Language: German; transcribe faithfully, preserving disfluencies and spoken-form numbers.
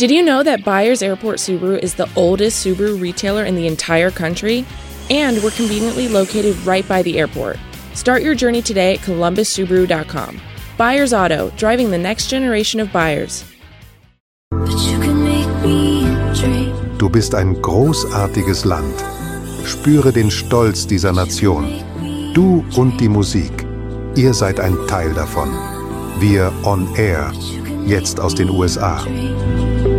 Did you know that Byers Airport Subaru is the oldest Subaru retailer in the entire country? And we're conveniently located right by the airport. Start your journey today at columbus subaru dot com. Byers Auto, driving the next generation of buyers. Du bist ein großartiges Land. Spüre den Stolz dieser Nation. Du und die Musik. Ihr seid ein Teil davon. Wir on Air. Jetzt aus den U S A.